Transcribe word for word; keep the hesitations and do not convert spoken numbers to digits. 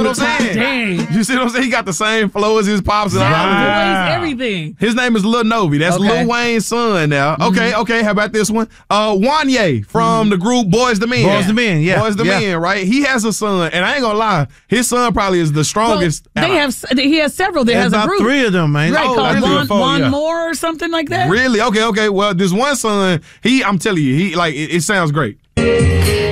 what I'm saying? Dang. You see what I'm saying? He got the same flow as his pops. And all Sound, voice, everything. His name is Lil Novi. That's Okay. Lil Wayne's son now. Mm-hmm. Okay, okay. How about this one? Uh, Wanye from mm-hmm. the group Boys the Men. Boys the Men, yeah. Boys the yeah. Men, right? He has a son, and I ain't gonna lie, his son probably is the strongest. Well, they have. He has several. There has about a group. three of them, man. Right, Oh, called really? One, Four, One yeah. More or something like that. Really? Okay, okay. Well, this one son, he, I'm telling you, he like it, it sounds great.